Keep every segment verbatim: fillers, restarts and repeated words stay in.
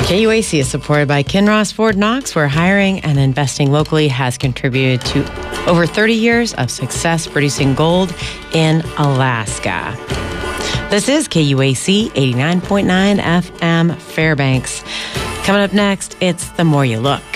K U A C is supported by Kinross Ford Knox, where hiring and investing locally has contributed to over thirty years of success producing gold in Alaska. This is K U A C eighty-nine point nine F M Fairbanks. Coming up next, it's The More You Look.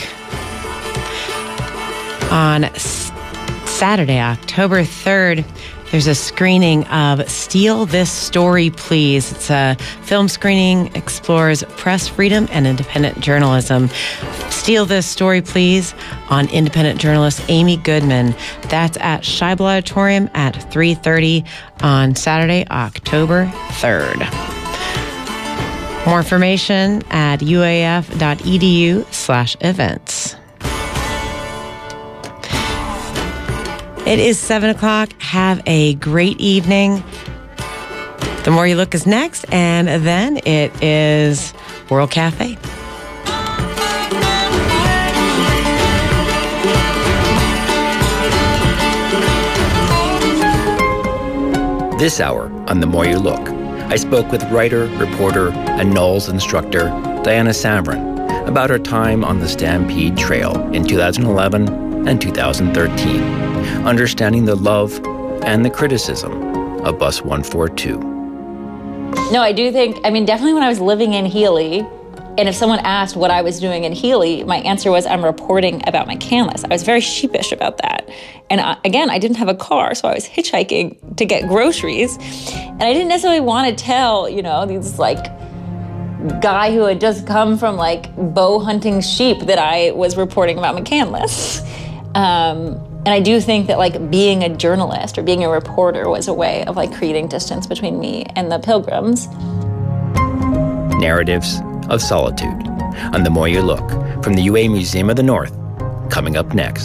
On s- Saturday, October third, there's a screening of Steal This Story, Please. It's a film screening, explores press freedom and independent journalism. Steal This Story, Please, on independent journalist Amy Goodman. That's at Scheibel Auditorium at three thirty on Saturday, October third. More information at uaf.edu slash events. It is seven o'clock. Have a great evening. The More You Look is next, and then it is World Cafe. This hour on The More You Look, I spoke with writer, reporter, and Knowles instructor Diana Savran about her time on the Stampede Trail in two thousand eleven and two thousand thirteen, understanding the love and the criticism of Bus one forty-two. No, I do think, I mean, definitely when I was living in Healy, and if someone asked what I was doing in Healy, my answer was, I'm reporting about McCandless. I was very sheepish about that. And I, again, I didn't have a car, so I was hitchhiking to get groceries. And I didn't necessarily want to tell, you know, these like guy who had just come from like bow hunting sheep that I was reporting about McCandless. Um, and I do think that like being a journalist or being a reporter was a way of like creating distance between me and the Pilgrims. Narratives of Solitude on The More You Look from the U A Museum of the North, coming up next.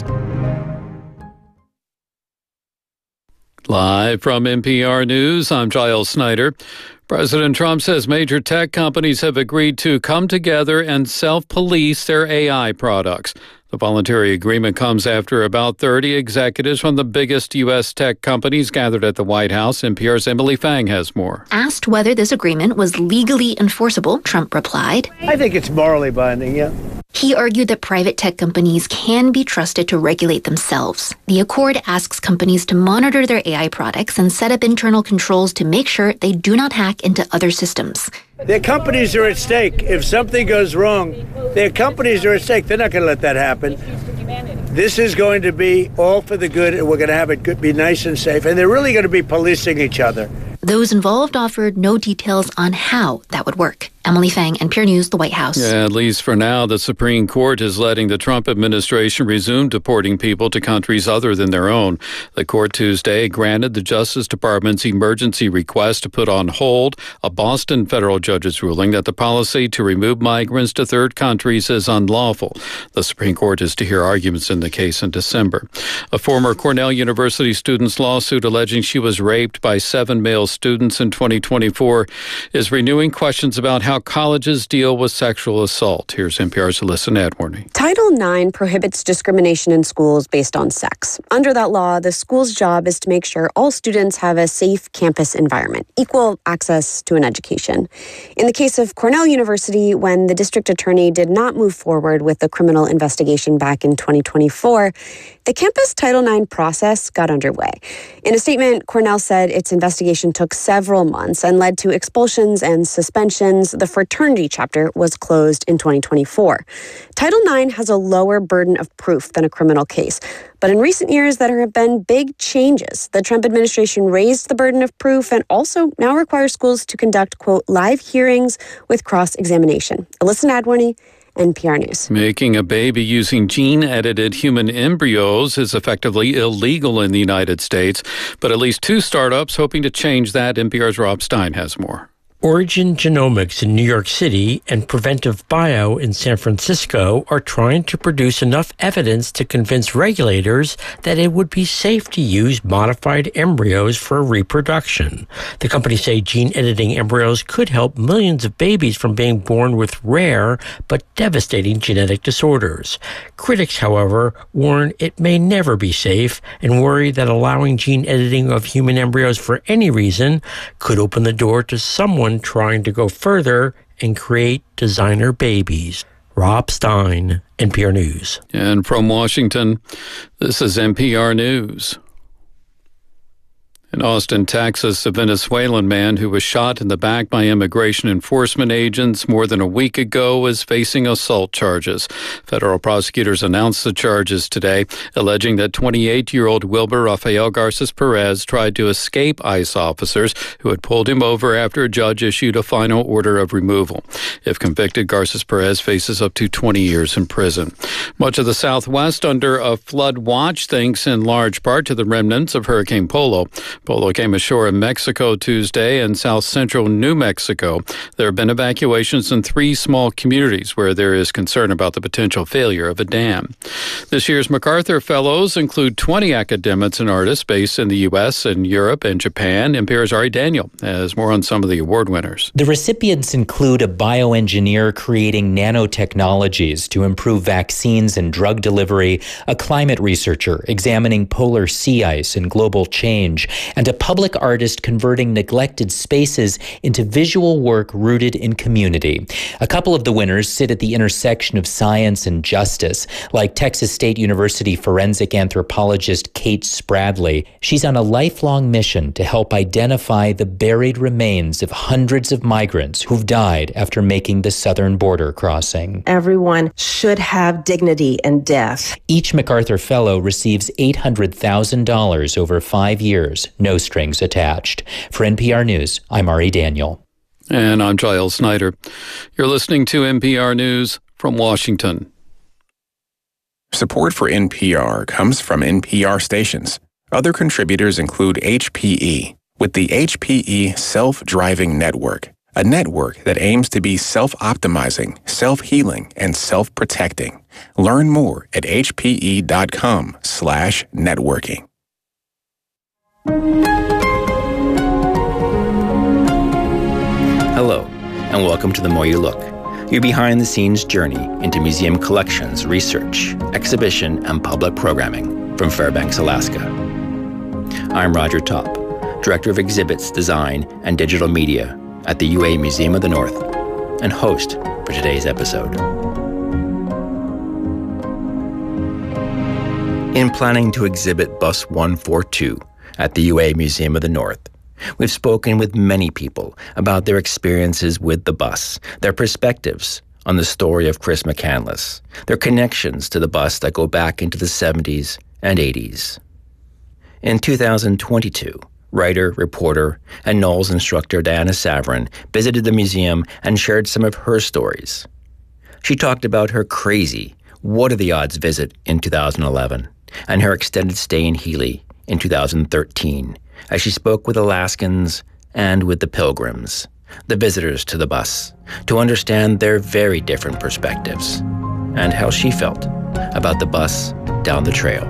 Live from N P R News, I'm Giles Snyder. President Trump says major tech companies have agreed to come together and self-police their A I products. The voluntary agreement comes after about thirty executives from the biggest U S tech companies gathered at the White House. N P R's Emily Fang has more. Asked whether this agreement was legally enforceable, Trump replied, I think it's morally binding, yeah. He argued that private tech companies can be trusted to regulate themselves. The accord asks companies to monitor their A I products and set up internal controls to make sure they do not hack into other systems. Their companies are at stake. If something goes wrong, their companies are at stake. They're not going to let that happen. This is going to be all for the good, and we're going to have it good, be nice and safe. And they're really going to be policing each other. Those involved offered no details on how that would work. Emily Fang, N P R News, the White House. Yeah, at least for now, the Supreme Court is letting the Trump administration resume deporting people to countries other than their own. The court Tuesday granted the Justice Department's emergency request to put on hold a Boston federal judge's ruling that the policy to remove migrants to third countries is unlawful. The Supreme Court is to hear arguments in the case in December. A former Cornell University student's lawsuit alleging she was raped by seven male students in twenty twenty-four is renewing questions about how colleges deal with sexual assault. Here's N P R's Alyssa Nadworny. Title nine prohibits discrimination in schools based on sex. Under that law, the school's job is to make sure all students have a safe campus environment, equal access to an education. In the case of Cornell University, when the district attorney did not move forward with the criminal investigation back in twenty twenty-four, the campus Title nine process got underway. In a statement, Cornell said its investigation took several months and led to expulsions and suspensions. The fraternity chapter was closed in twenty twenty-four. Title nine has a lower burden of proof than a criminal case. But in recent years, there have been big changes. The Trump administration raised the burden of proof and also now requires schools to conduct, quote, live hearings with cross-examination. Alyssa Nadworny, N P R News. Making a baby using gene-edited human embryos is effectively illegal in the United States, but at least two startups hoping to change that. N P R's Rob Stein has more. Origin Genomics in New York City and Preventive Bio in San Francisco are trying to produce enough evidence to convince regulators that it would be safe to use modified embryos for reproduction. The companies say gene editing embryos could help millions of babies from being born with rare but devastating genetic disorders. Critics, however, warn it may never be safe and worry that allowing gene editing of human embryos for any reason could open the door to someone trying to go further and create designer babies. Rob Stein, N P R News. And from Washington, this is N P R News. In Austin, Texas, a Venezuelan man who was shot in the back by immigration enforcement agents more than a week ago is facing assault charges. Federal prosecutors announced the charges today, alleging that twenty-eight-year-old Wilber Rafael Garces Perez tried to escape ICE officers who had pulled him over after a judge issued a final order of removal. If convicted, Garces Perez faces up to twenty years in prison. Much of the Southwest under a flood watch thanks in large part to the remnants of Hurricane Polo. Polo came ashore in Mexico Tuesday and south central New Mexico. There have been evacuations in three small communities where there is concern about the potential failure of a dam. This year's MacArthur Fellows include twenty academics and artists based in the U S and Europe and Japan. N P R's Ari Daniel has more on some of the award winners. The recipients include a bioengineer creating nanotechnologies to improve vaccines and drug delivery, a climate researcher examining polar sea ice and global change, and a public artist converting neglected spaces into visual work rooted in community. A couple of the winners sit at the intersection of science and justice, like Texas State University forensic anthropologist Kate Spradley. She's on a lifelong mission to help identify the buried remains of hundreds of migrants who've died after making the southern border crossing. Everyone should have dignity in death. Each MacArthur Fellow receives eight hundred thousand dollars over five years. No strings attached. For N P R News, I'm Ari Daniel. And I'm Giles Snyder. You're listening to N P R News from Washington. Support for N P R comes from N P R stations. Other contributors include H P E, with the H P E Self-Driving Network, a network that aims to be self-optimizing, self-healing, and self-protecting. Learn more at hpe.com slash networking. Hello, and welcome to The More You Look, your behind-the-scenes journey into museum collections, research, exhibition, and public programming from Fairbanks, Alaska. I'm Roger Topp, Director of Exhibits, Design, and Digital Media at the U A Museum of the North, and host for today's episode. In planning to exhibit Bus one forty-two at the U A Museum of the North, we've spoken with many people about their experiences with the bus, their perspectives on the story of Chris McCandless, their connections to the bus that go back into the seventies and eighties. In two thousand twenty-two, writer, reporter, and Knowles instructor Diana Savran visited the museum and shared some of her stories. She talked about her crazy, what-are-the-odds visit in two thousand eleven and her extended stay in Healy in two thousand thirteen, as she spoke with Alaskans and with the pilgrims, the visitors to the bus, to understand their very different perspectives and how she felt about the bus down the trail.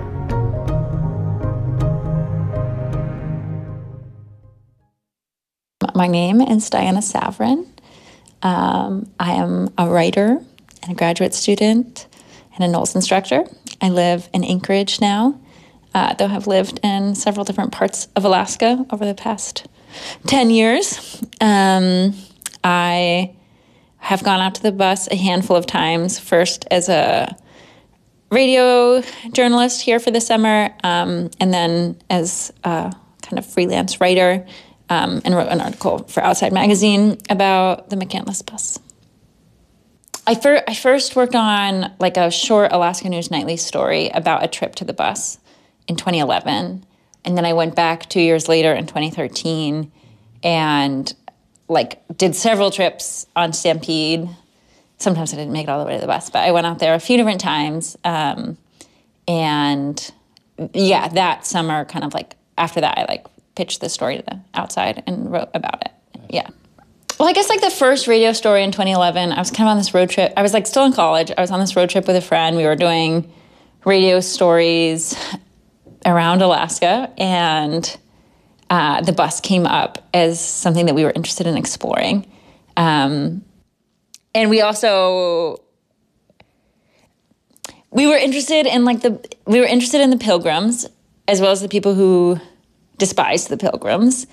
My name is Diana Savran. Um, I am a writer and a graduate student and a Knowles instructor. I live in Anchorage now, uh, though I've lived in several different parts of Alaska over the past ten years. Um, I have gone out to the bus a handful of times, first as a radio journalist here for the summer, um, and then as a kind of freelance writer, um, and wrote an article for Outside Magazine about the McCandless bus. I, fir- I first worked on like a short Alaska News Nightly story about a trip to the bus in twenty eleven. And then I went back two years later in twenty thirteen and like did several trips on Stampede. Sometimes I didn't make it all the way to the bus, but I went out there a few different times. Um, and yeah, that summer kind of like after that, I like pitched the story to the Outside and wrote about it. Yeah. Well, I guess like the first radio story in twenty eleven, I was kind of on this road trip. I was like still in college. I was on this road trip with a friend. We were doing radio stories around Alaska, and uh, the bus came up as something that we were interested in exploring. Um, and we also, we were interested in like the, we were interested in the pilgrims as well as the people who despised the pilgrims.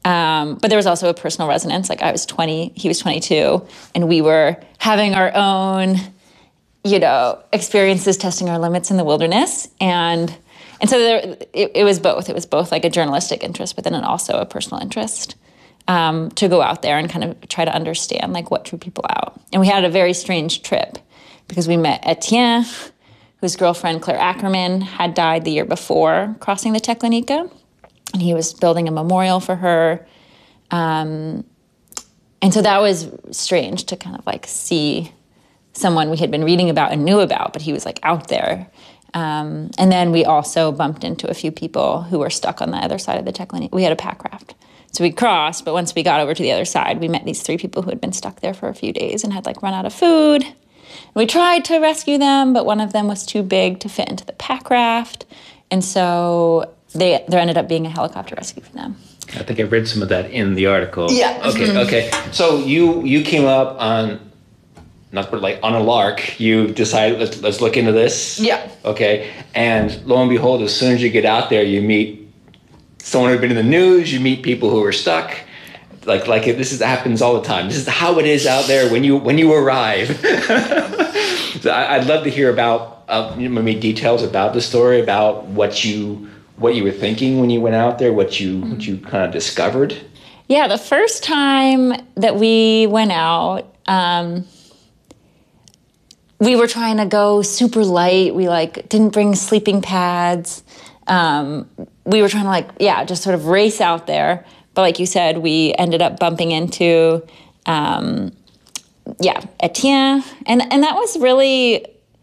Um, but there was also a personal resonance. Like I was twenty, he was twenty-two, and we were having our own, you know, experiences, testing our limits in the wilderness. And and so there, it, it was both. It was both like a journalistic interest, but then also a personal interest um, to go out there and kind of try to understand like what drew people out. And we had a very strange trip because we met Etienne, whose girlfriend Claire Ackerman had died the year before crossing the Teklenika. And he was building a memorial for her. Um, and so that was strange to kind of like see someone we had been reading about and knew about, but he was like out there. Um, and then we also bumped into a few people who were stuck on the other side of the Teklenika. We had a pack raft. So we crossed, but once we got over to the other side, we met these three people who had been stuck there for a few days and had like run out of food. And we tried to rescue them, but one of them was too big to fit into the pack raft. And so they there ended up being a helicopter rescue for them. I think I read some of that in the article. Yeah. Okay, Mm-hmm. okay. So you you came up on, not but like on a lark, you decided, let's, let's look into this. Yeah. Okay, and lo and behold, as soon as you get out there, you meet someone who'd been in the news, you meet people who are stuck. Like, like this is happens all the time. This is how it is out there when you when you arrive. So I, I'd love to hear about uh, maybe details about the story, about what you what you were thinking when you went out there, what you mm-hmm. what you kind of discovered. Yeah, the first time that we went out, um, we were trying to go super light. We like didn't bring sleeping pads. Um, we were trying to like, yeah, just sort of race out there. But like you said, we ended up bumping into, um, yeah, Etienne. And, and that was really,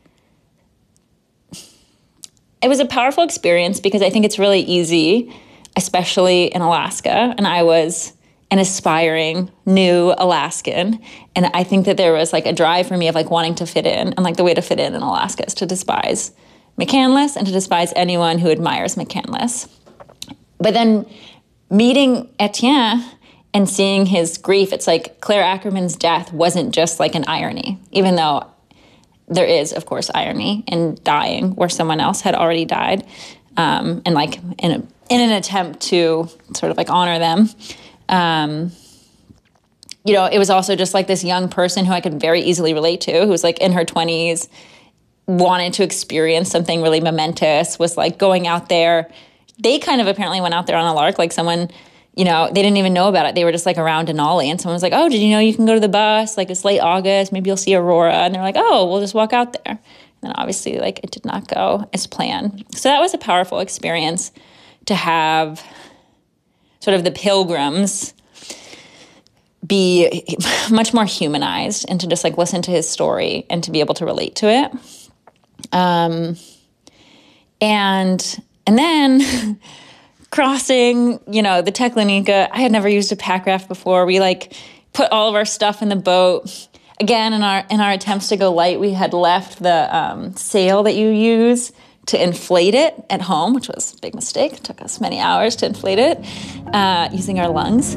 it was a powerful experience because I think it's really easy, especially in Alaska. And I was an aspiring new Alaskan. And I think that there was like a drive for me of like wanting to fit in. And like the way to fit in in Alaska is to despise McCandless and to despise anyone who admires McCandless. But then meeting Etienne and seeing his grief, it's like Claire Ackerman's death wasn't just like an irony, even though there is, of course, irony in dying where someone else had already died, um, and like in, a, in an attempt to sort of like honor them. Um, you know, it was also just like this young person who I could very easily relate to, who was like in her twenties, wanted to experience something really momentous, was like going out there. They kind of apparently went out there on a lark, like someone, you know, they didn't even know about it. They were just like around Denali, and someone was like, oh, did you know you can go to the bus? Like it's late August, maybe you'll see Aurora. And they're like, oh, we'll just walk out there. And then obviously like it did not go as planned. So that was a powerful experience to have sort of the pilgrims be much more humanized and to just like listen to his story and to be able to relate to it. Um, and and then crossing, you know, the Teklenika, I had never used a pack raft before. We like put all of our stuff in the boat. Again, in our in our attempts to go light, we had left the um, sail that you use to inflate it at home, which was a big mistake. It took us many hours to inflate it uh, using our lungs.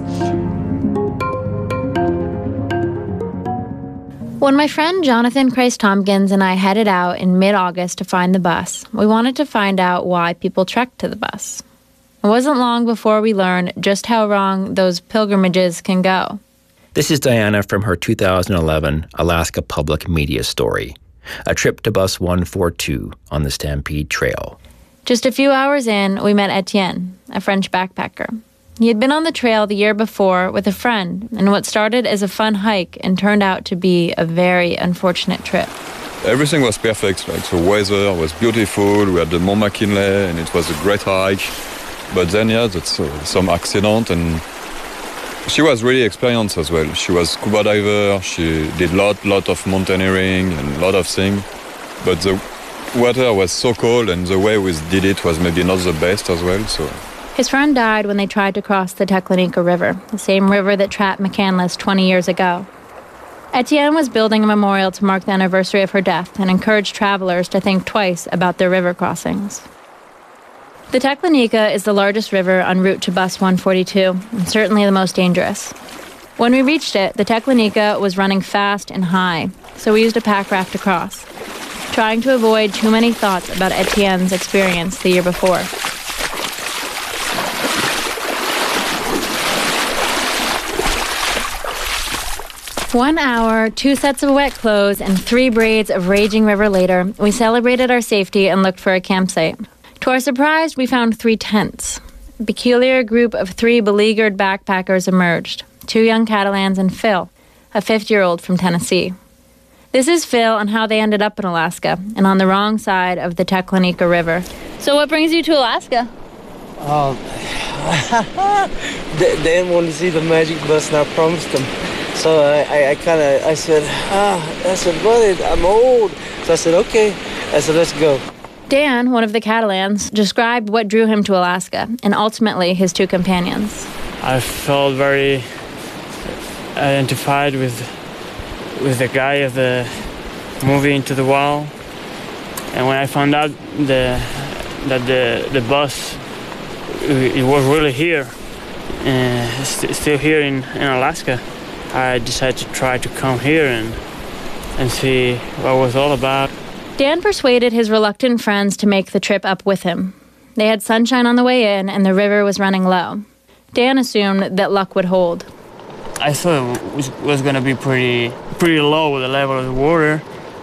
When my friend Jonathan Christ-Tompkins and I headed out in mid-August to find the bus, we wanted to find out why people trekked to the bus. It wasn't long before we learned just how wrong those pilgrimages can go. This is Diana from her two thousand eleven Alaska Public Media story, a trip to Bus one forty-two on the Stampede Trail. Just a few hours in, we met Etienne, a French backpacker. He had been on the trail the year before with a friend, and what started as a fun hike and turned out to be a very unfortunate trip. Everything was perfect, like the weather was beautiful, we had the Mont McKinley, and it was a great hike. But then, yeah, that's uh, some accident, and she was really experienced as well. She was scuba diver, she did lot, lot of mountaineering and a lot of things. But the water was so cold, and the way we did it was maybe not the best as well, so... His friend died when they tried to cross the Teklenika River, the same river that trapped McCandless twenty years ago. Etienne was building a memorial to mark the anniversary of her death and encouraged travelers to think twice about their river crossings. The Teklenika is the largest river en route to Bus one forty-two, and certainly the most dangerous. When we reached it, the Teklenika was running fast and high, so we used a pack raft to cross, trying to avoid too many thoughts about Etienne's experience the year before. One hour, two sets of wet clothes, and three braids of raging river later, we celebrated our safety and looked for a campsite. To our surprise, we found three tents. A peculiar group of three beleaguered backpackers emerged. Two young Catalans and Phil, a fifty-year-old from Tennessee. This is Phil and how they ended up in Alaska, and on the wrong side of the Teklenika River. So what brings you to Alaska? Um, they, they didn't want to see the magic bus, and I promised them. So I, I, I kind of, I said, ah, I said, brother, I'm old. So I said, okay. I said, let's go. Dan, one of the Catalans, described what drew him to Alaska, and ultimately his two companions. I felt very identified with with the guy of the movie Into the Wild, and when I found out the that the the bus it was really here, uh, st- still here in, in Alaska, I decided to try to come here and and see what it was all about. Dan persuaded his reluctant friends to make the trip up with him. They had sunshine on the way in, and the river was running low. Dan assumed that luck would hold. I thought it was, was going to be pretty pretty low with the level of the water.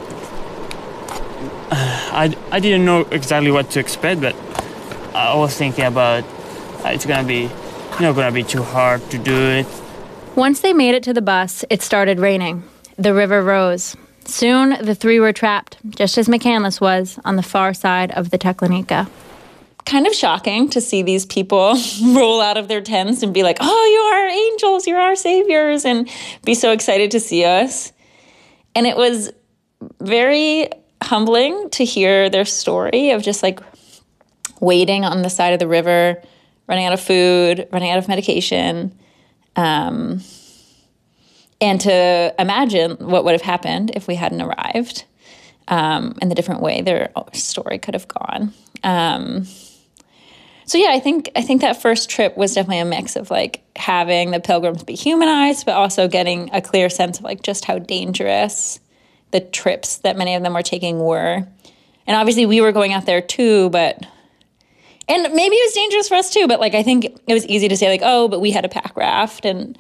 I, I didn't know exactly what to expect, but I was thinking about it's going to be, you know, going to be too hard to do it. Once they made it to the bus, it started raining. The river rose. Soon, the three were trapped, just as McCandless was, on the far side of the Teklenika. Kind of shocking to see these people roll out of their tents and be like, oh, you are angels, you're our saviors, and be so excited to see us. And it was very humbling to hear their story of just like waiting on the side of the river, running out of food, running out of medication, um, and to imagine what would have happened if we hadn't arrived, um, and the different way their story could have gone. Um, So yeah, I think I think that first trip was definitely a mix of like having the pilgrims be humanized, but also getting a clear sense of like just how dangerous the trips that many of them were taking were. And obviously we were going out there too, but and maybe it was dangerous for us too, but like I think it was easy to say like, oh, but we had a pack raft and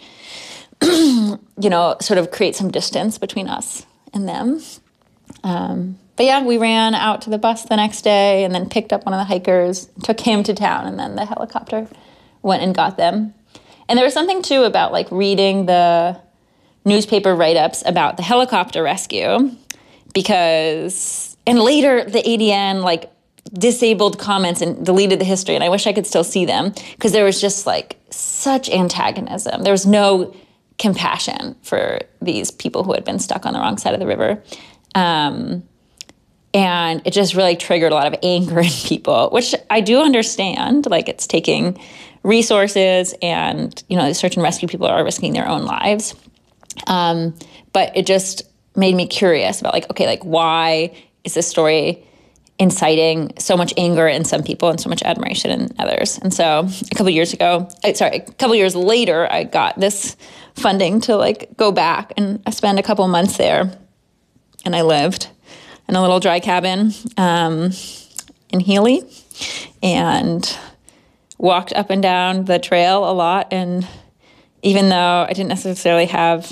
you know, sort of create some distance between us and them. Um But yeah, we ran out to the bus the next day and then picked up one of the hikers, took him to town, and then the helicopter went and got them. And there was something, too, about, like, reading the newspaper write-ups about the helicopter rescue because... And later, the A D N, like, disabled comments and deleted the history, and I wish I could still see them because there was just, like, such antagonism. There was no compassion for these people who had been stuck on the wrong side of the river. Um... And it just really triggered a lot of anger in people, which I do understand. Like, it's taking resources and, you know, the search and rescue people are risking their own lives. Um, but it just made me curious about, like, okay, like, why is this story inciting so much anger in some people and so much admiration in others? And so a couple years ago, sorry, a couple years later, I got this funding to, like, go back and spend a couple months there. And I lived in a little dry cabin um, in Healy and walked up and down the trail a lot. And even though I didn't necessarily have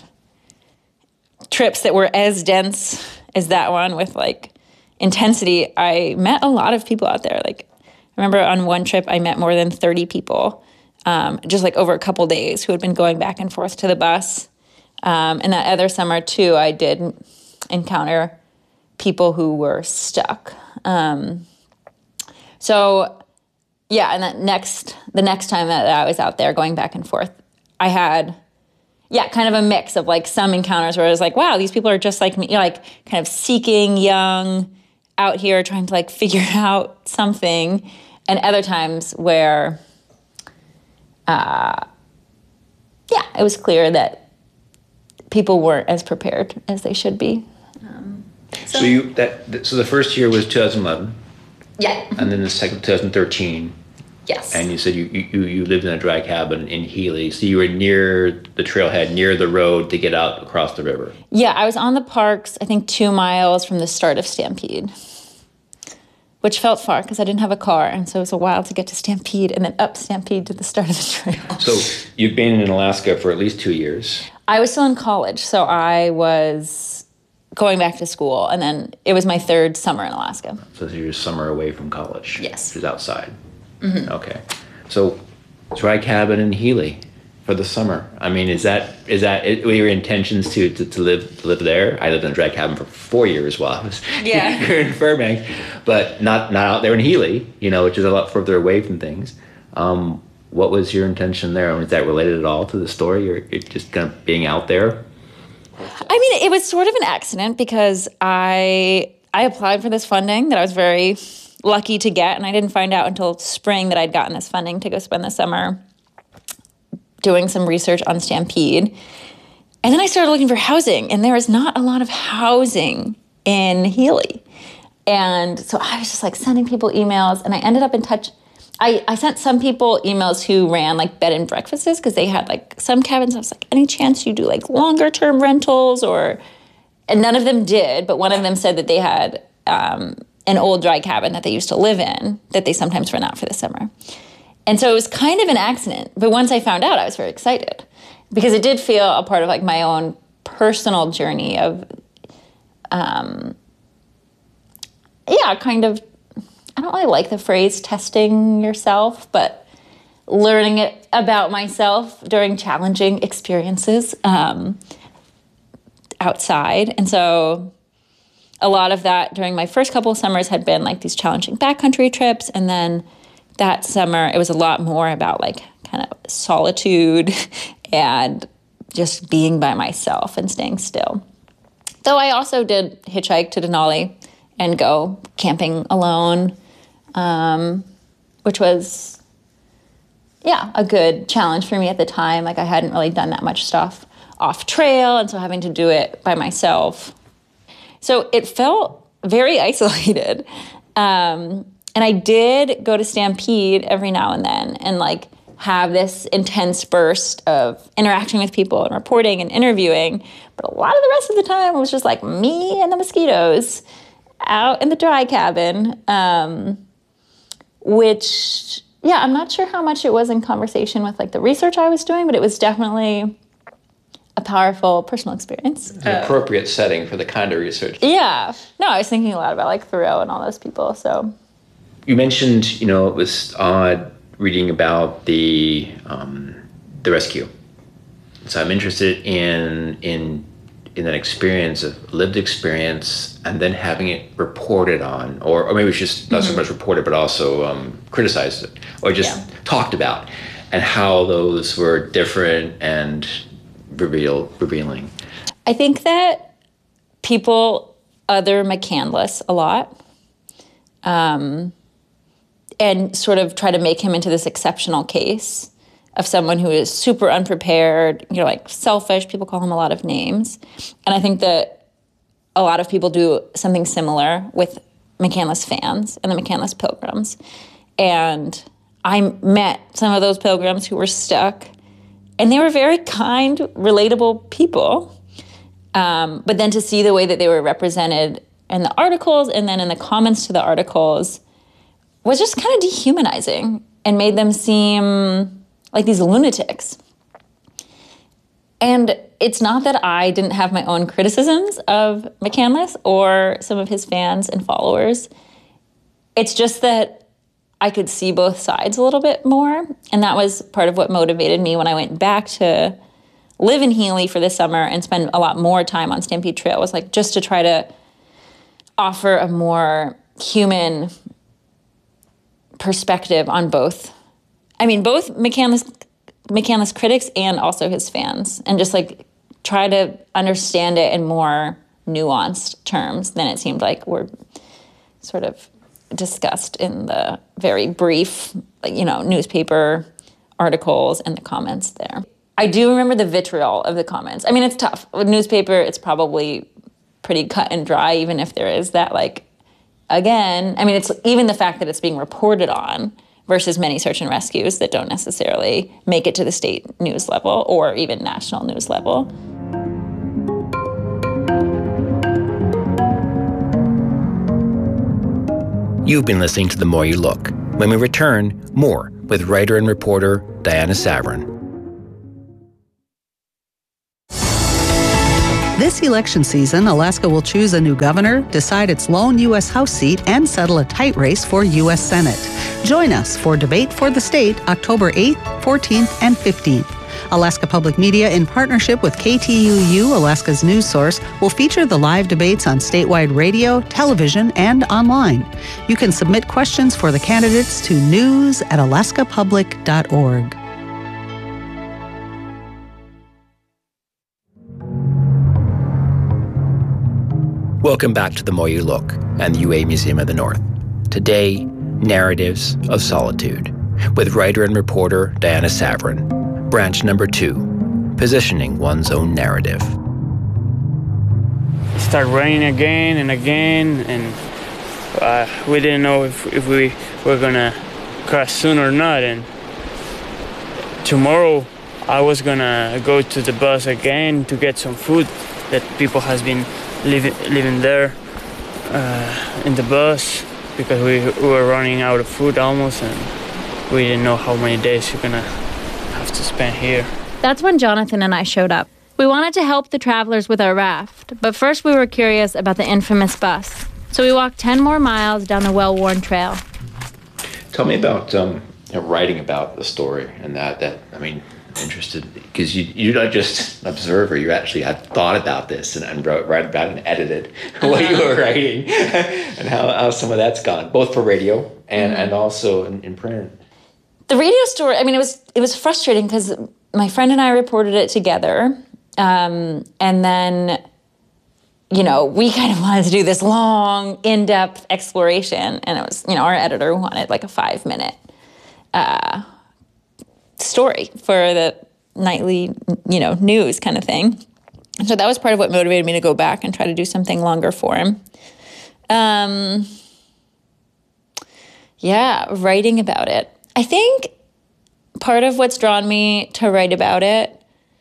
trips that were as dense as that one with like intensity, I met a lot of people out there. Like I remember on one trip, I met more than thirty people um, just like over a couple days who had been going back and forth to the bus. Um, and that other summer too, I did encounter people who were stuck. Um, so yeah, and that next, the next time that I was out there going back and forth, I had, yeah, kind of a mix of like some encounters where I was like, wow, these people are just like me, you know, like kind of seeking, young, out here trying to like figure out something. And other times where, uh, yeah, it was clear that people weren't as prepared as they should be. Um, So, so you that so the first year was two thousand eleven. Yeah. And then the second twenty thirteen. Yes. And you said you, you you lived in a dry cabin in Healy, so you were near the trailhead, near the road to get out across the river. Yeah, I was on the parks, I think two miles from the start of Stampede. which felt far because I didn't have a car. And so it was a while to get to Stampede and then up Stampede to the start of the trail. So you've been in Alaska for at least two years. I was still in college, so I was going back to school, and then it was my third summer in Alaska. So this is your summer away from college. Yes. Which is outside. Mm-hmm. Okay. So dry cabin in Healy for the summer. I mean, is that is that it, were your intentions to, to, to live to live there? I lived in a dry cabin for four years while I was yeah. here in Fairbanks, but not not out there in Healy, you know, which is a lot further away from things. Um, what was your intention there? Was that related at all to the story, or just kind of being out there? I mean, it was sort of an accident because I I applied for this funding that I was very lucky to get, and I didn't find out until spring that I'd gotten this funding to go spend the summer doing some research on Stampede. And then I started looking for housing, and there is not a lot of housing in Healy. And so I was just like sending people emails, and I ended up in touch. I, I sent some people emails who ran like bed and breakfasts because they had like some cabins. I was like, any chance you do like longer term rentals or, and none of them did, but one of them said that they had um, an old dry cabin that they used to live in that they sometimes rent out for the summer. And so it was kind of an accident. But once I found out, I was very excited because it did feel a part of like my own personal journey of, um, yeah, kind of, I don't really like the phrase testing yourself, but learning it about myself during challenging experiences um, outside. And so a lot of that during my first couple of summers had been like these challenging backcountry trips. And then that summer, it was a lot more about like kind of solitude and just being by myself and staying still. Though I also did hitchhike to Denali and go camping alone, um, which was, yeah, a good challenge for me at the time. Like I hadn't really done that much stuff off trail, and so having to do it by myself. So it felt very isolated. Um, And I did go to Stampede every now and then and like have this intense burst of interacting with people and reporting and interviewing. But a lot of the rest of the time it was just like me and the mosquitoes out in the dry cabin, um, which, yeah, I'm not sure how much it was in conversation with like the research I was doing, but it was definitely a powerful personal experience. It's an appropriate setting for the kind of research. Yeah. No, I was thinking a lot about like Thoreau and all those people, so... You mentioned, you know, it was odd reading about the um, the rescue. So I'm interested in in in that experience of lived experience, and then having it reported on, or or maybe it's just not mm-hmm. so much reported, but also um, criticized, or just yeah. talked about, and how those were different and reveal revealing. I think that people other McCandless a lot. Um, and sort of try to make him into this exceptional case of someone who is super unprepared, you know, like selfish. People call him a lot of names. And I think that a lot of people do something similar with McCandless fans and the McCandless pilgrims. And I met some of those pilgrims who were stuck, and they were very kind, relatable people. Um, but then to see the way that they were represented in the articles and then in the comments to the articles was just kind of dehumanizing and made them seem like these lunatics. And it's not that I didn't have my own criticisms of McCandless or some of his fans and followers. It's just that I could see both sides a little bit more. And that was part of what motivated me when I went back to live in Healy for the summer and spend a lot more time on Stampede Trail, was like just to try to offer a more human perspective on both. I mean, both McCandless, McCandless critics and also his fans, and just like try to understand it in more nuanced terms than it seemed like were sort of discussed in the very brief, you know, newspaper articles and the comments there. I do remember the vitriol of the comments. I mean, it's tough. With newspaper, it's probably pretty cut and dry, even if there is that, like, again, I mean, it's even the fact that it's being reported on versus many search and rescues that don't necessarily make it to the state news level or even national news level. You've been listening to The More You Look. When we return, more with writer and reporter Diana Savran. This election season, Alaska will choose a new governor, decide its lone U S House seat, and settle a tight race for U S Senate. Join us for Debate for the State, October eighth, fourteenth, and fifteenth. Alaska Public Media, in partnership with K T U U, Alaska's news source, will feature the live debates on statewide radio, television, and online. You can submit questions for the candidates to news at alaska public dot org. Welcome back to The More You Look and the U A Museum of the North. Today, Narratives of Solitude, with writer and reporter Diana Savran. Branch number two, positioning one's own narrative. It started raining again and again, and uh, we didn't know if, if we were gonna cross soon or not. And tomorrow, I was gonna go to the bus again to get some food that people has been living living there uh, in the bus, because we, we were running out of food almost, and we didn't know how many days we're gonna have to spend here. That's when Jonathan and I showed up. We wanted to help the travelers with our raft, but first we were curious about the infamous bus. So we walked ten more miles down the well-worn trail. Tell me about um, you know, writing about the story and that, that I mean, interested, because you, you're not just an observer, you actually had thought about this and, and wrote, write about it and edited what you were writing and how, how some of that's gone, both for radio and, mm-hmm. and also in, in print. The radio story, I mean, it was it was frustrating because my friend and I reported it together. Um, and then, you know, we kind of wanted to do this long, in-depth exploration. And it was, you know, our editor wanted like a five-minute uh, story for the nightly, you know, news kind of thing. And so that was part of what motivated me to go back and try to do something longer for him. Um, yeah, writing about it. I think part of what's drawn me to write about it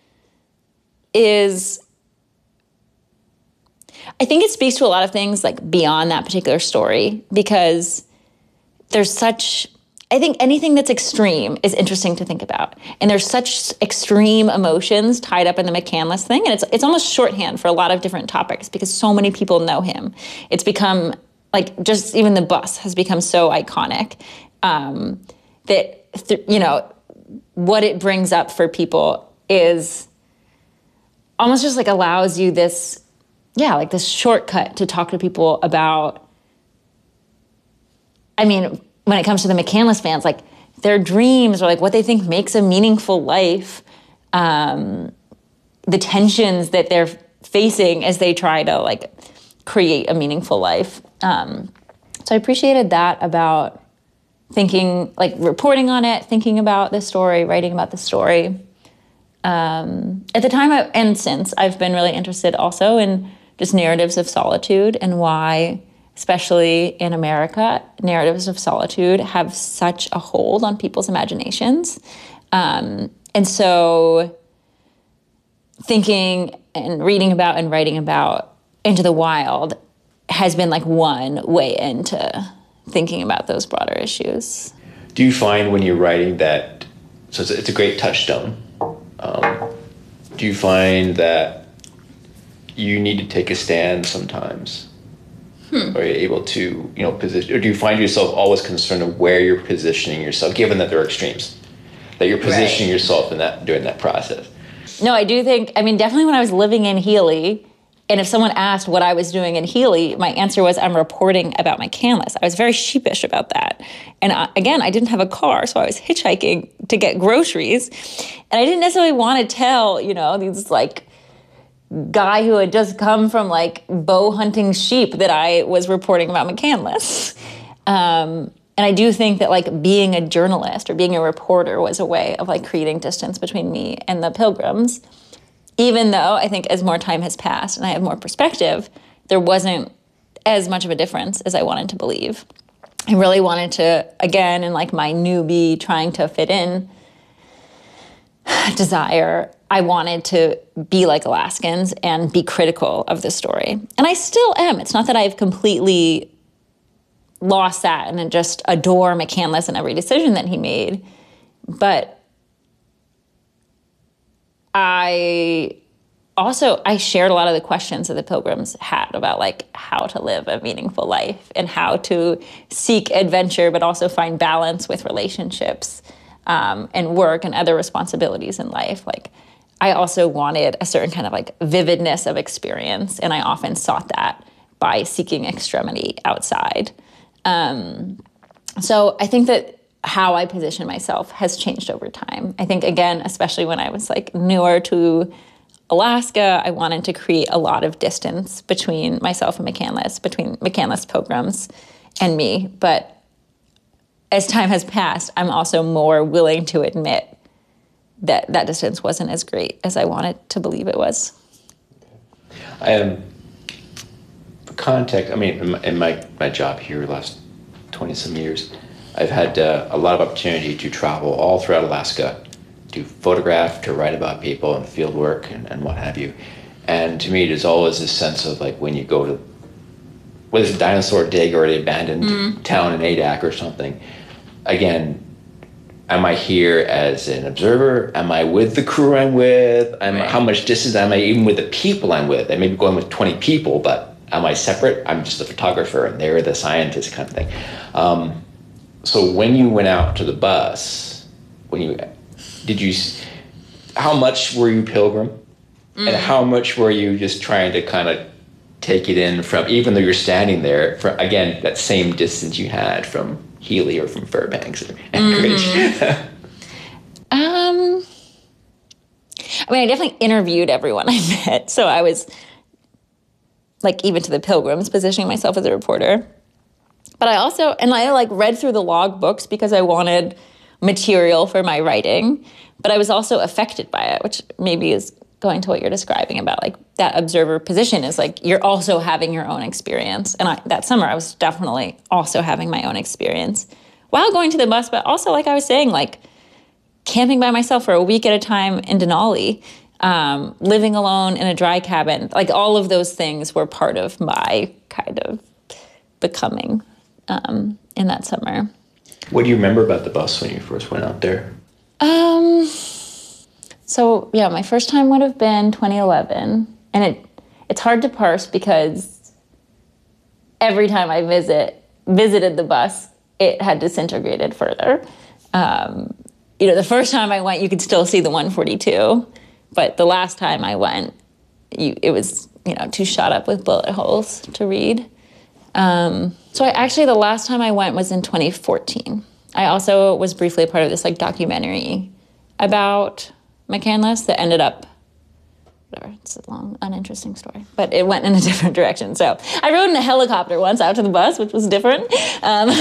is, I think it speaks to a lot of things like beyond that particular story, because there's such, I think anything that's extreme is interesting to think about. And there's such extreme emotions tied up in the McCandless thing. And it's it's almost shorthand for a lot of different topics because so many people know him. It's become, like, just even the bus has become so iconic. Um, that, th- you know, what it brings up for people is almost just like allows you this, yeah, like this shortcut to talk to people about, I mean, when it comes to the McCandless fans, like their dreams or like what they think makes a meaningful life, um, the tensions that they're facing as they try to like create a meaningful life. Um, so I appreciated that about thinking, like reporting on it, thinking about the story, writing about the story. Um, at the time I, and since, I've been really interested also in just narratives of solitude and why, especially in America, narratives of solitude have such a hold on people's imaginations. Um, and so thinking and reading about and writing about Into the Wild has been like one way into thinking about those broader issues. Do you find when you're writing that, so it's a, it's a great touchstone, um, do you find that you need to take a stand sometimes? Hmm. Are you able to, you know, position, or do you find yourself always concerned of where you're positioning yourself, given that there are extremes, that you're positioning right. yourself in that during that process? No, I do think, I mean, definitely when I was living in Healy, and if someone asked what I was doing in Healy, my answer was, I'm reporting about McCandless. I was very sheepish about that. And I, again, I didn't have a car, so I was hitchhiking to get groceries. And I didn't necessarily want to tell, you know, these like guy who had just come from like bow hunting sheep that I was reporting about McCandless. Um, and I do think that like being a journalist or being a reporter was a way of like creating distance between me and the Pilgrims. Even though I think as more time has passed and I have more perspective, there wasn't as much of a difference as I wanted to believe. I really wanted to, again, in like my newbie trying to fit in desire, I wanted to be like Alaskans and be critical of the story. And I still am. It's not that I've completely lost that and then just adore McCandless and every decision that he made. But I also, I shared a lot of the questions that the Pilgrims had about like how to live a meaningful life and how to seek adventure, but also find balance with relationships um, and work and other responsibilities in life. Like I also wanted a certain kind of like vividness of experience, and I often sought that by seeking extremity outside. Um, so I think that how I position myself has changed over time. I think, again, especially when I was like newer to Alaska, I wanted to create a lot of distance between myself and McCandless, between McCandless Pilgrims and me. But as time has passed, I'm also more willing to admit that that distance wasn't as great as I wanted to believe it was. I am, for context, I mean, in my, in my, my job here the last twenty-some years, I've had uh, a lot of opportunity to travel all throughout Alaska, to photograph, to write about people and field work and, and what have you. And to me, there's always this sense of like when you go to, whether it's a dinosaur dig or the abandoned mm. town in Adak or something, again, am I here as an observer? Am I with the crew I'm with? Am, right. How much distance am I even with the people I'm with? I may be going with twenty people, but am I separate? I'm just a photographer and they're the scientist kind of thing. Um, so when you went out to the bus, when you, did you, how much were you Pilgrim? Mm. And how much were you just trying to kind of take it in from, even though you're standing there, for, again, that same distance you had from Healy or from Fairbanks or Anchorage? Mm. um, I mean, I definitely interviewed everyone I met. So I was, like, even to the Pilgrims, positioning myself as a reporter. But I also, and I, like, read through the log books because I wanted material for my writing. But I was also affected by it, which maybe is going to what you're describing about, like, that observer position is, like, you're also having your own experience. And I, that summer, I was definitely also having my own experience while going to the bus, but also, like I was saying, like, camping by myself for a week at a time in Denali, um, living alone in a dry cabin. Like, all of those things were part of my kind of becoming um, in that summer. What do you remember about the bus when you first went out there? Um... So, yeah, my first time would have been twenty eleven, and it it's hard to parse because every time I visit visited the bus, it had disintegrated further. Um, you know, the first time I went, you could still see the one forty-two, but the last time I went, you, it was, you know, too shot up with bullet holes to read. Um, so I actually, the last time I went was in twenty fourteen. I also was briefly a part of this, like, documentary about McCandless that ended up, whatever, it's a long, uninteresting story, but it went in a different direction. So I rode in a helicopter once out to the bus, which was different. Um,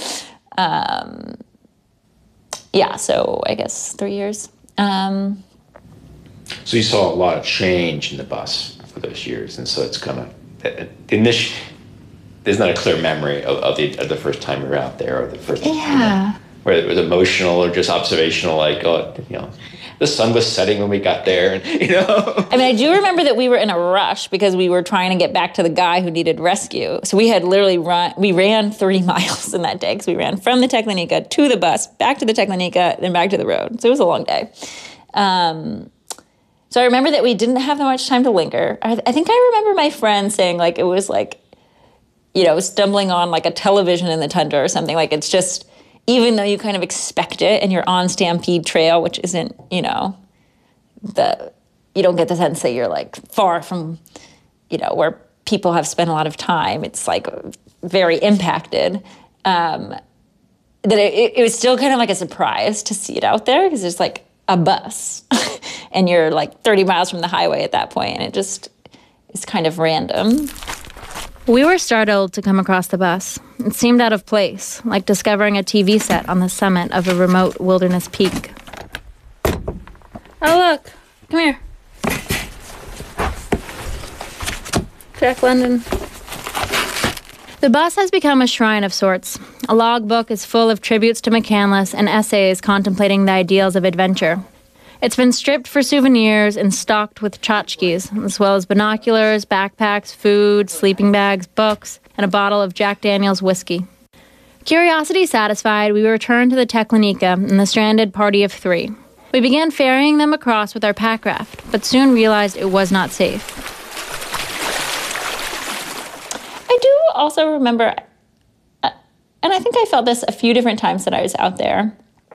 um, yeah, so I guess three years. Um, so you saw a lot of change in the bus for those years, and so it's kind of, in this, there's not a clear memory of, of, the, of the first time you were out there, or the first time, yeah. You know, whether it was emotional or just observational, like, oh, you know, the sun was setting when we got there, and, you know. I mean, I do remember that we were in a rush because we were trying to get back to the guy who needed rescue. So we had literally run, we ran thirty miles in that day because we ran from the Teklenika to the bus, back to the Teklenika, then back to the road. So it was a long day. Um, so I remember that we didn't have that much time to linger. I, I think I remember my friend saying, like, it was like, you know, stumbling on, like, a television in the tundra or something. Like, it's just, even though you kind of expect it and you're on Stampede Trail, which isn't, you know, the, you don't get the sense that you're, like, far from, you know, where people have spent a lot of time. It's, like, very impacted. Um, that it, it was still kind of like a surprise to see it out there because there's, like, a bus and you're, like, thirty miles from the highway at that point, and it just is kind of random. We were startled to come across the bus. It seemed out of place, like discovering a T V set on the summit of a remote wilderness peak. Oh, look. Come here. Jack London. The bus has become a shrine of sorts. A logbook is full of tributes to McCandless and essays contemplating the ideals of adventure. It's been stripped for souvenirs and stocked with tchotchkes, as well as binoculars, backpacks, food, sleeping bags, books, and a bottle of Jack Daniel's whiskey. Curiosity satisfied, we returned to the Teklenika and the stranded party of three. We began ferrying them across with our pack raft, but soon realized it was not safe. I do also remember, uh, and I think I felt this a few different times that I was out there,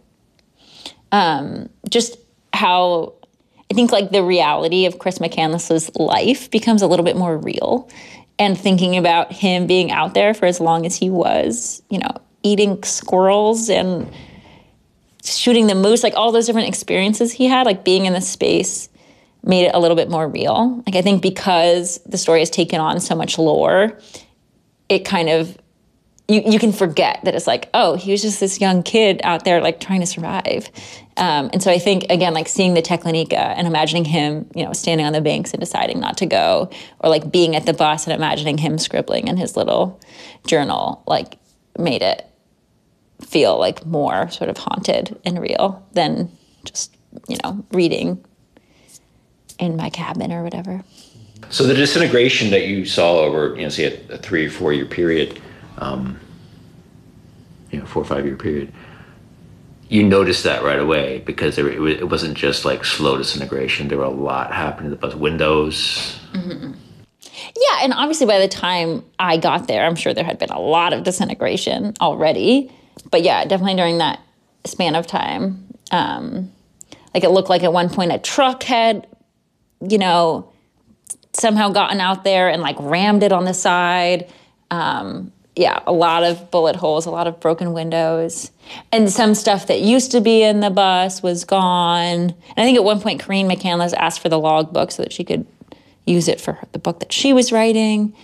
um, just how I think like the reality of Chris McCandless's life becomes a little bit more real. And thinking about him being out there for as long as he was, you know, eating squirrels and shooting the moose, like all those different experiences he had, like being in the space made it a little bit more real. Like I think because the story has taken on so much lore, it kind of, you, you can forget that it's like, oh, he was just this young kid out there like trying to survive. Um, and so I think, again, like seeing the Teklenika and imagining him, you know, standing on the banks and deciding not to go, or like being at the bus and imagining him scribbling in his little journal, like made it feel like more sort of haunted and real than just, you know, reading in my cabin or whatever. So the disintegration that you saw over, you know, say a, a three or four year period, um, you know, four or five year period, you noticed that right away because there, it, it wasn't just like slow disintegration. There were a lot happening to the bus windows. Mm-hmm. Yeah, and obviously by the time I got there, I'm sure there had been a lot of disintegration already. But yeah, definitely during that span of time, um, like it looked like at one point a truck had, you know, somehow gotten out there and like rammed it on the side. Um, yeah, a lot of bullet holes, a lot of broken windows. And some stuff that used to be in the bus was gone. And I think at one point, Corinne McCandless asked for the logbook so that she could use it for the book that she was writing.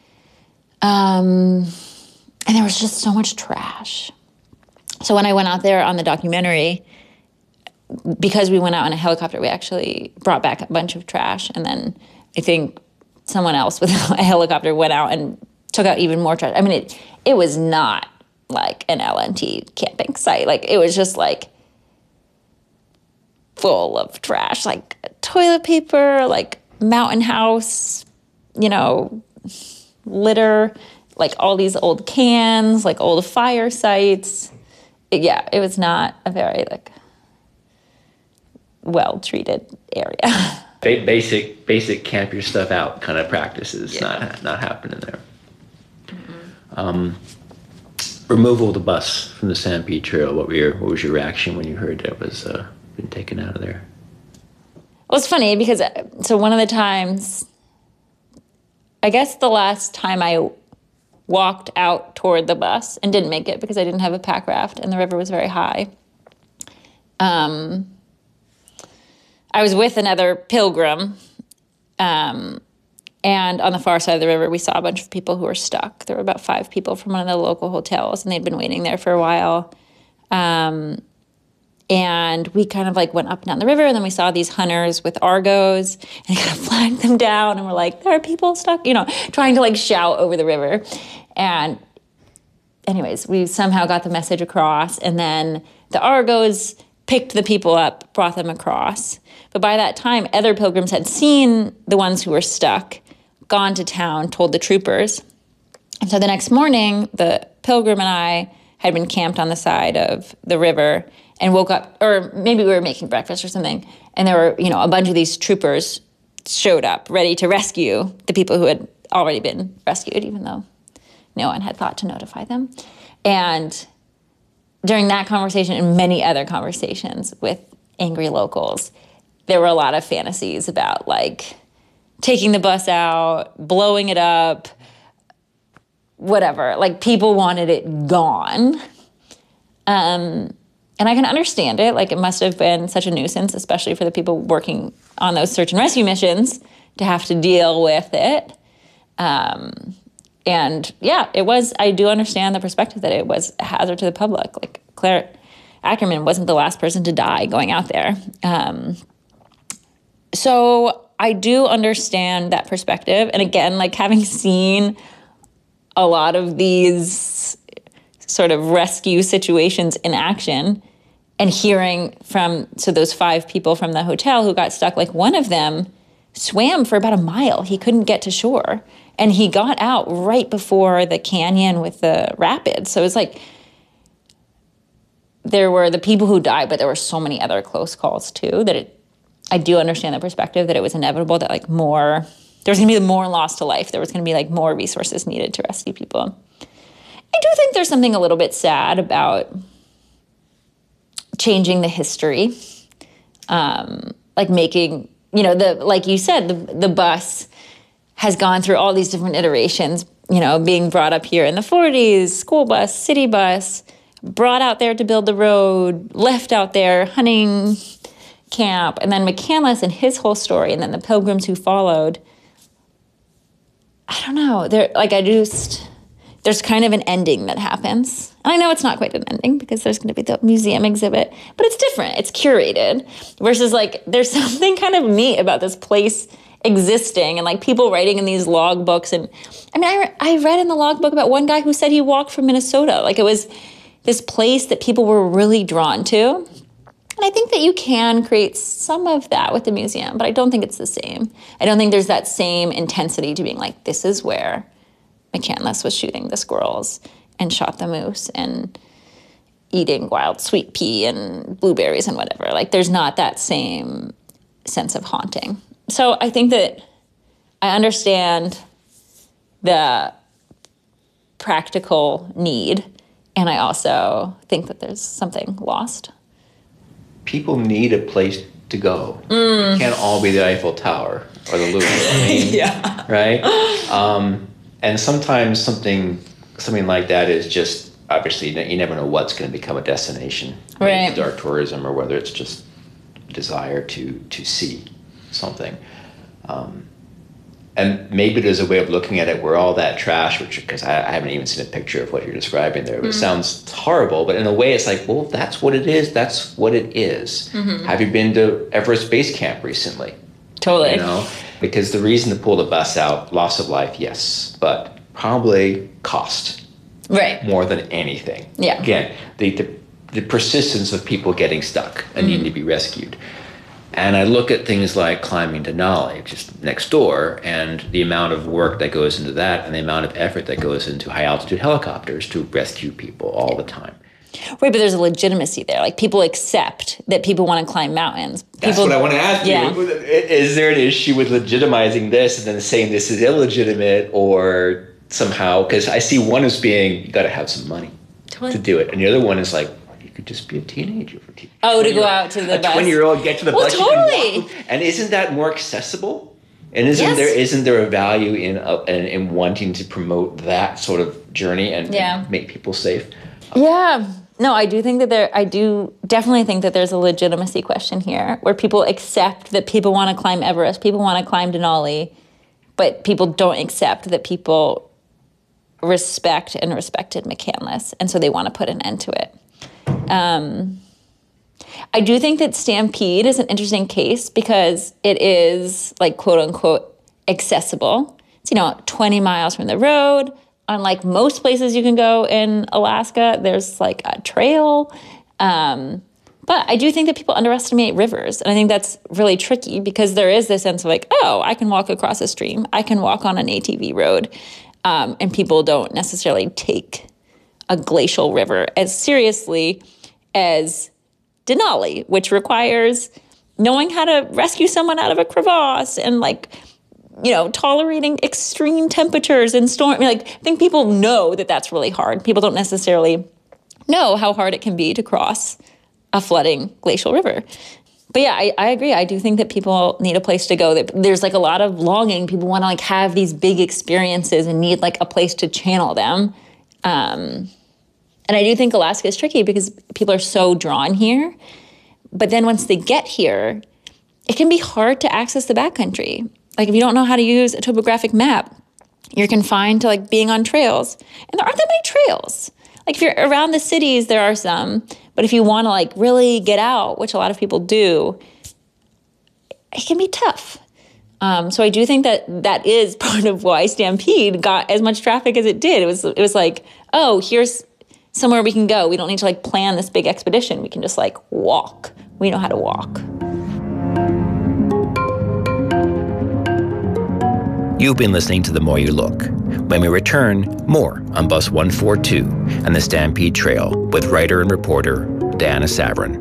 Um, and there was just so much trash. So when I went out there on the documentary, because we went out in a helicopter, we actually brought back a bunch of trash. And then I think someone else with a helicopter went out and took out even more trash. I mean, it it was not like an L N T camping site. Like, it was just like full of trash, like toilet paper, like mountain house, you know, litter, like all these old cans, like old fire sites. It, yeah, it was not a very like well-treated area. Basic, basic camp your stuff out kind of practices, yeah. not not happening there. Mm-hmm. Um, removal of the bus from the Stampede Trail. What were your, what was your reaction when you heard that it was uh, been taken out of there? Well, it's funny because so one of the times, I guess the last time I walked out toward the bus and didn't make it because I didn't have a pack raft and the river was very high. Um. I was with another pilgrim, um, and on the far side of the river, we saw a bunch of people who were stuck. There were about five people from one of the local hotels, and they'd been waiting there for a while. Um, and we kind of like went up and down the river, and then we saw these hunters with Argos, and kind of flagged them down, and we're like, there are people stuck, you know, trying to like shout over the river. And anyways, we somehow got the message across, and then the Argos picked the people up, brought them across. But by that time, other pilgrims had seen the ones who were stuck, gone to town, told the troopers. And so the next morning, the pilgrim and I had been camped on the side of the river and woke up, or maybe we were making breakfast or something, and there were, you know, a bunch of these troopers showed up ready to rescue the people who had already been rescued, even though no one had thought to notify them. And during that conversation and many other conversations with angry locals, there were a lot of fantasies about like taking the bus out, blowing it up, whatever. Like people wanted it gone. Um, and I can understand it. Like it must have been such a nuisance, especially for the people working on those search and rescue missions to have to deal with it. Um, and yeah, it was, I do understand the perspective that it was a hazard to the public. Like Claire Ackerman wasn't the last person to die going out there. Um, so I do understand that perspective. And again, like having seen a lot of these sort of rescue situations in action and hearing from, so those five people from the hotel who got stuck, like one of them swam for about a mile. He couldn't get to shore. And he got out right before the canyon with the rapids. So it was like there were the people who died, but there were so many other close calls too that it, I do understand the perspective that it was inevitable that like more, there was going to be more loss to life. There was going to be like more resources needed to rescue people. I do think there's something a little bit sad about changing the history, um, like making, you know, the like you said, the the bus has gone through all these different iterations, you know, being brought up here in the forties, school bus, city bus, brought out there to build the road, left out there, hunting camp, and then McCandless and his whole story, and then the Pilgrims who followed. I don't know. They're like I just there's kind of an ending that happens. And I know it's not quite an ending because there's going to be the museum exhibit, but it's different. It's curated versus like there's something kind of neat about this place existing and like people writing in these log books. And I mean, I, re- I read in the logbook about one guy who said he walked from Minnesota. Like it was this place that people were really drawn to. And I think that you can create some of that with the museum, but I don't think it's the same. I don't think there's that same intensity to being like, this is where McCandless was shooting the squirrels and shot the moose and eating wild sweet pea and blueberries and whatever. Like there's not that same sense of haunting. So I think that I understand the practical need, and I also think that there's something lost. People need a place to go. Mm. It can't all be the Eiffel Tower or the Louvre. I mean, yeah. Right? Um, and sometimes something something like that is just, obviously, you never know what's going to become a destination. Right. Whether it's tourism or whether it's just desire to, to see something. Um, and maybe there's a way of looking at it where all that trash, which, because I, I haven't even seen a picture of what you're describing there, but mm. it sounds horrible, but in a way it's like, well, that's what it is. That's what it is. Mm-hmm. Have you been to Everest Base Camp recently? Totally. You know, because the reason to pull the bus out, loss of life, yes, but probably cost. Right. More than anything. Yeah. Again, the, the, the persistence of people getting stuck and mm. needing to be rescued. And I look at things like climbing Denali, just next door, and the amount of work that goes into that and the amount of effort that goes into high-altitude helicopters to rescue people all the time. Right, but there's a legitimacy there. Like, people accept that people want to climb mountains. People, That's what I want to ask yeah. you. Is there an issue with legitimizing this and then saying this is illegitimate or somehow? Because I see one as being, you got to have some money totally. to do it. And the other one is like, could just be a teenager for teen. Oh, to go out to the a bus. A twenty-year-old get to the well, bus. Totally. Walk, and isn't that more accessible? And isn't yes. there isn't there a value in, uh, in in wanting to promote that sort of journey and, yeah. and make people safe? Yeah. No, I do think that there. I do definitely think that there's a legitimacy question here, where people accept that people want to climb Everest, people want to climb Denali, but people don't accept that people respect and respected McCandless, and so they want to put an end to it. Um, I do think that Stampede is an interesting case because it is like quote unquote accessible. It's, you know, twenty miles from the road. Unlike most places you can go in Alaska, there's like a trail. Um, but I do think that people underestimate rivers. And I think that's really tricky because there is this sense of like, oh, I can walk across a stream. I can walk on an A T V road. Um, and people don't necessarily take a glacial river as seriously as Denali, which requires knowing how to rescue someone out of a crevasse and like, you know, tolerating extreme temperatures and storm. I mean, like, I think people know that that's really hard. People don't necessarily know how hard it can be to cross a flooding glacial river. But yeah, I, I agree. I do think that people need a place to go. There's like a lot of longing. People want to like have these big experiences and need like a place to channel them. Um, and I do think Alaska is tricky because people are so drawn here. But then once they get here, it can be hard to access the backcountry. Like if you don't know how to use a topographic map, you're confined to like being on trails. And there aren't that many trails. Like if you're around the cities, there are some. But if you want to like really get out, which a lot of people do, it can be tough. Um, so I do think that that is part of why Stampede got as much traffic as it did. It was it was like, oh, here's somewhere we can go. We don't need to like plan this big expedition. We can just like walk. We know how to walk. You've been listening to The More You Look. When we return, more on Bus one forty-two and the Stampede Trail with writer and reporter Diana Savran.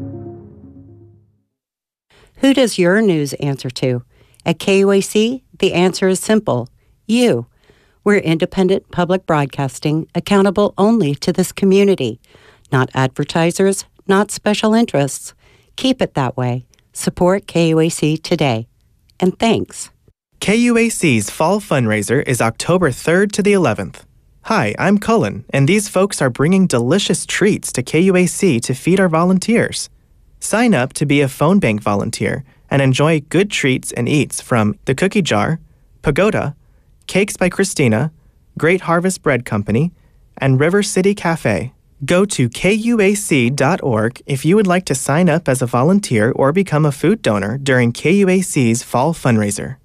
Who does your news answer to? At K U A C, the answer is simple. You. We're independent public broadcasting, accountable only to this community. Not advertisers, not special interests. Keep it that way. Support K U A C today. And thanks. K U A C's Fall Fundraiser is October third to the eleventh. Hi, I'm Cullen, and these folks are bringing delicious treats to K U A C to feed our volunteers. Sign up to be a phone bank volunteer and enjoy good treats and eats from The Cookie Jar, Pagoda, Cakes by Christina, Great Harvest Bread Company, and River City Cafe. Go to K U A C dot org if you would like to sign up as a volunteer or become a food donor during K U A C's Fall Fundraiser.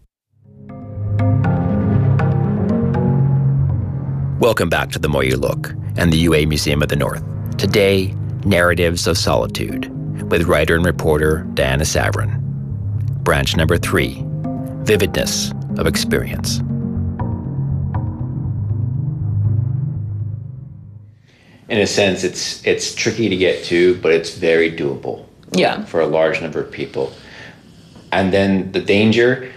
Welcome back to The More You Look and the U A Museum of the North. Today, Narratives of Solitude, with writer and reporter Diana Savran. Branch number three, Vividness of Experience. In a sense, it's it's tricky to get to, but it's very doable. Yeah. For a large number of people. And then the danger,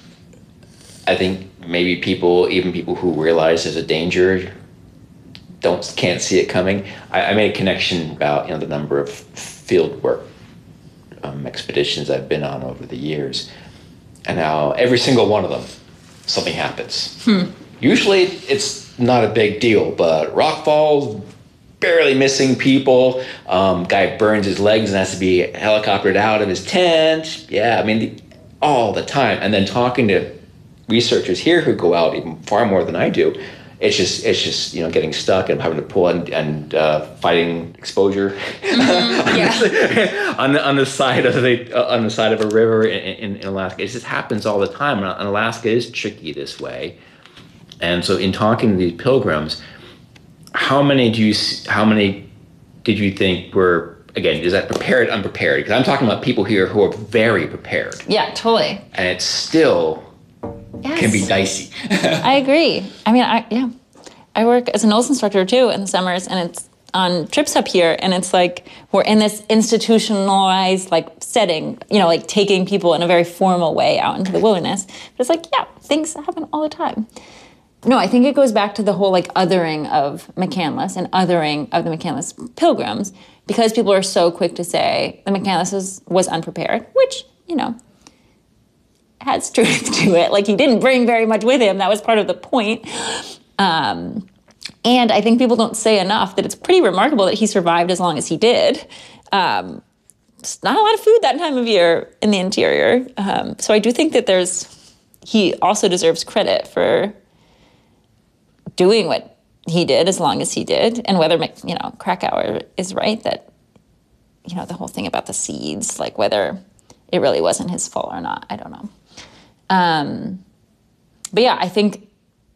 I think maybe people, even people who realize there's a danger, don't can't see it coming. I, I made a connection about, you know, the number of field work um, expeditions I've been on over the years, and how every single one of them, something happens. Hmm. Usually it's not a big deal, but rock falls, barely missing people, um, guy burns his legs and has to be helicoptered out of his tent. Yeah, I mean, the, all the time. And then talking to researchers here who go out even far more than I do, it's just, it's just you know, getting stuck and having to pull and, and uh, fighting exposure Mm-hmm. Yeah. on the on the side of the uh, on the side of a river in, in Alaska. It just happens all the time. And Alaska is tricky this way. And so, in talking to these pilgrims, how many do you how many did you think were, again, is that prepared, unprepared? Because I'm talking about people here who are very prepared. Yeah, totally. And it's still Yes. can be dicey. I agree. I mean, I yeah, I work as a N O L S instructor too in the summers, and it's on trips up here, and it's like we're in this institutionalized like setting, you know, like taking people in a very formal way out into the wilderness. But it's like, yeah, things happen all the time. No, I think it goes back to the whole like othering of McCandless and othering of the McCandless pilgrims, because people are so quick to say the McCandless was, was unprepared, which, you know, has truth to it. Like, he didn't bring very much with him. That was part of the point. Um, and I think people don't say enough that it's pretty remarkable that he survived as long as he did. Um, it's not a lot of food that time of year in the interior. Um, so I do think that there's, he also deserves credit for doing what he did as long as he did. And whether, you know, Krakauer is right that, you know, the whole thing about the seeds, like whether it really wasn't his fault or not, I don't know. Um, but yeah, I think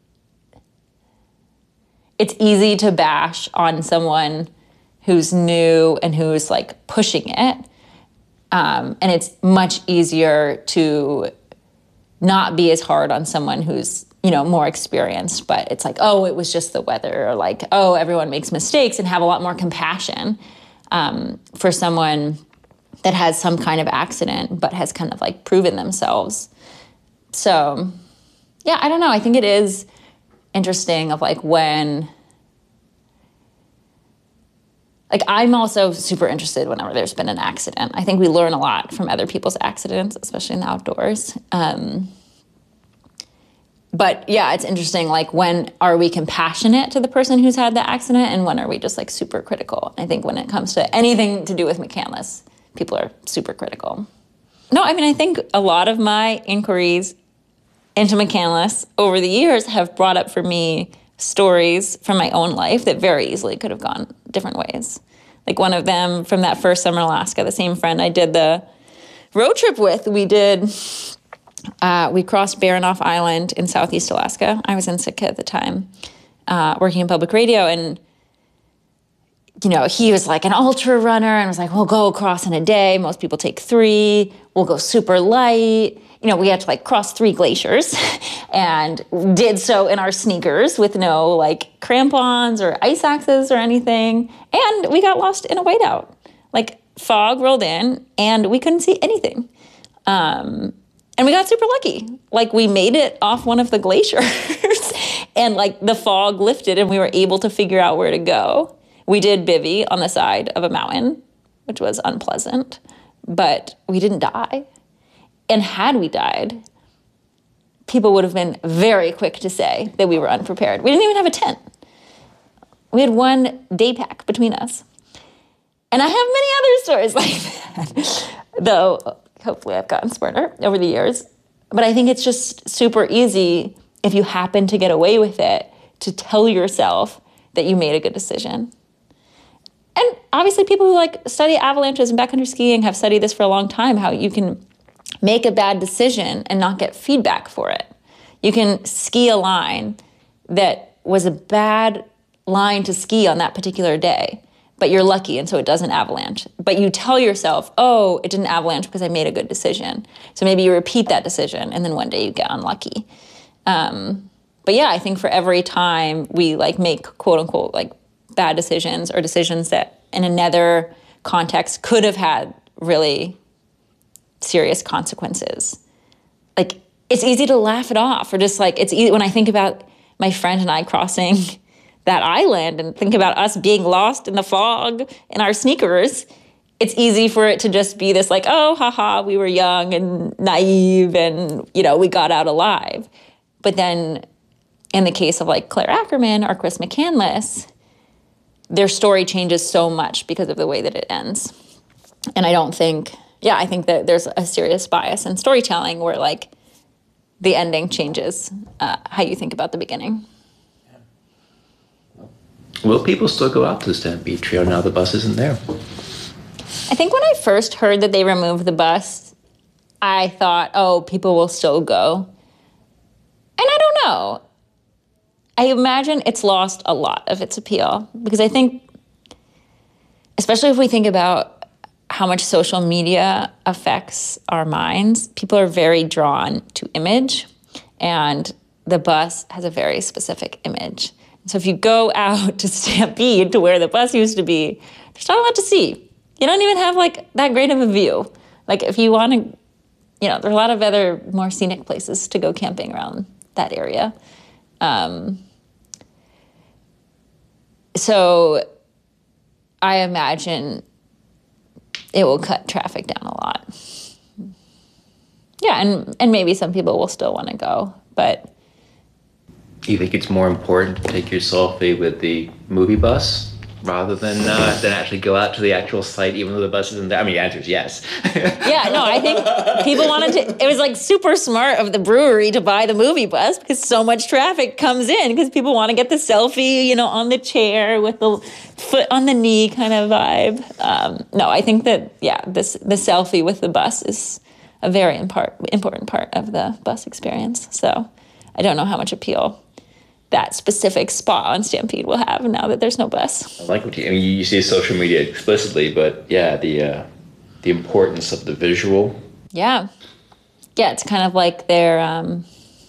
it's easy to bash on someone who's new and who's like pushing it. Um, and it's much easier to not be as hard on someone who's, you know, more experienced, but it's like, oh, it was just the weather, or like, oh, everyone makes mistakes, and have a lot more compassion um, for someone that has some kind of accident, but has kind of like proven themselves. So, yeah, I don't know. I think it is interesting of like when, like I'm also super interested whenever there's been an accident. I think we learn a lot from other people's accidents, especially in the outdoors. Um, but yeah, it's interesting. Like, when are we compassionate to the person who's had the accident, and when are we just like super critical? I think when it comes to anything to do with McCandless, people are super critical. No, I mean, I think a lot of my inquiries into McCandless over the years have brought up for me stories from my own life that very easily could have gone different ways. Like one of them from that first summer in Alaska, the same friend I did the road trip with, we did, uh, we crossed Baranof Island in Southeast Alaska. I was in Sitka at the time, uh, working in public radio, and you know, he was like an ultra runner and was like, we'll go across in a day. Most people take three. We'll go super light. You know, we had to like cross three glaciers and did so in our sneakers with no like crampons or ice axes or anything. And we got lost in a whiteout. Like, fog rolled in, and we couldn't see anything. Um, and we got super lucky. Like, we made it off one of the glaciers, and, like, the fog lifted, and we were able to figure out where to go. We did bivvy on the side of a mountain, which was unpleasant, but we didn't die. And had we died, people would have been very quick to say that we were unprepared. We didn't even have a tent. We had one day pack between us. And I have many other stories like that, though hopefully I've gotten smarter over the years. But I think it's just super easy, if you happen to get away with it, to tell yourself that you made a good decision. And obviously people who like study avalanches and backcountry skiing have studied this for a long time, how you can make a bad decision and not get feedback for it. You can ski a line that was a bad line to ski on that particular day, but you're lucky and so it doesn't avalanche. But you tell yourself, oh, it didn't avalanche because I made a good decision. So maybe you repeat that decision and then one day you get unlucky. Um, but yeah, I think for every time we like make quote unquote like bad decisions or decisions that in another context could have had really serious consequences, like it's easy to laugh it off, or just like it's easy when I think about my friend and I crossing that island and think about us being lost in the fog in our sneakers, it's easy for it to just be this like, oh, haha, we were young and naive and, you know, we got out alive. But then in the case of like Claire Ackerman or Chris McCandless, their story changes so much because of the way that it ends. And I don't think, yeah, I think that there's a serious bias in storytelling where like the ending changes uh, how you think about the beginning. Will people still go out to the Stampede Trail now the bus isn't there? I think when I first heard that they removed the bus, I thought, oh, people will still go. And I don't know. I imagine it's lost a lot of its appeal because I think, especially if we think about how much social media affects our minds, people are very drawn to image, and the bus has a very specific image. So if you go out to Stampede, to where the bus used to be, there's not a lot to see. You don't even have like that great of a view. Like if you want to, you know, there are a lot of other more scenic places to go camping around that area. Um, so I imagine it will cut traffic down a lot. Yeah, and, and maybe some people will still want to go, but... You think it's more important to take your selfie with the movie bus rather than uh, than actually go out to the actual site, even though the bus isn't there? I mean, the answer is yes. Yeah, no, I think people wanted to, it was like super smart of the brewery to buy the movie bus because so much traffic comes in because people want to get the selfie, you know, on the chair with the foot on the knee kind of vibe. Um, no, I think that, yeah, this the selfie with the bus is a very impart, important part of the bus experience. So I don't know how much appeal that specific spot on Stampede will have now that there's no bus. I like what you, I mean, you see social media explicitly, but yeah, the uh, the importance of the visual. Yeah. Yeah, it's kind of like their, um,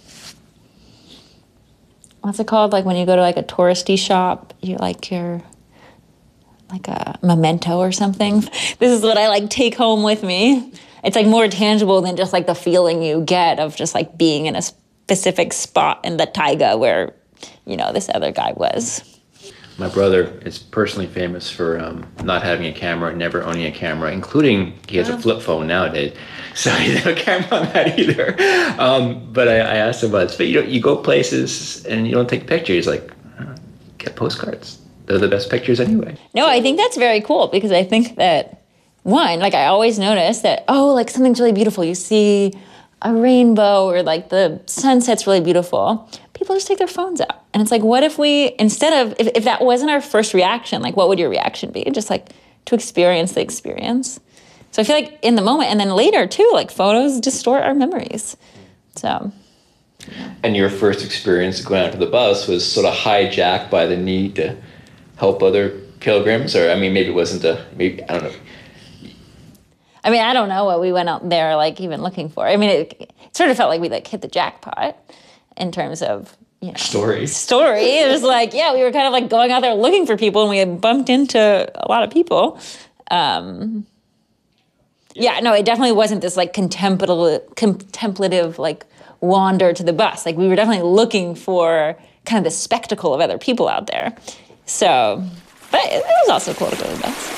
what's it called? Like when you go to like a touristy shop, you like your, like a memento or something. This is what I like take home with me. It's like more tangible than just like the feeling you get of just like being in a specific spot in the taiga where, you know, this other guy was. My brother is personally famous for um, not having a camera, never owning a camera, including he has oh. a flip phone nowadays. So he doesn't have a camera on that either. Um, but I, I asked him once, but you know, you go places and you don't take pictures. Like, oh, get postcards. They're the best pictures anyway. No, I think that's very cool because I think that, one, like I always notice that, oh, like something's really beautiful. You see a rainbow or like the sunset's really beautiful. People just take their phones out. And it's like, what if we, instead of, if, if that wasn't our first reaction, like what would your reaction be? Just like to experience the experience. So I feel like in the moment, and then later too, like photos distort our memories. So. And your first experience going out to the bus was sort of hijacked by the need to help other pilgrims? Or, I mean, maybe it wasn't a, maybe, I don't know. I mean, I don't know what we went out there like even looking for. I mean, it, it sort of felt like we like hit the jackpot in terms of, you know, story. Story. It was like, yeah, we were kind of like going out there looking for people, and we had bumped into a lot of people. Um, yeah, no, it definitely wasn't this like contemplative, contemplative like wander to the bus. Like we were definitely looking for kind of the spectacle of other people out there. So, but it was also cool to go to the bus.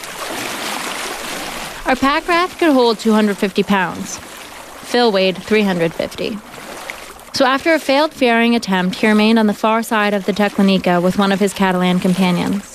Our pack raft could hold two hundred fifty pounds. Phil weighed three hundred fifty. So after a failed ferrying attempt, he remained on the far side of the Teclanica with one of his Catalan companions.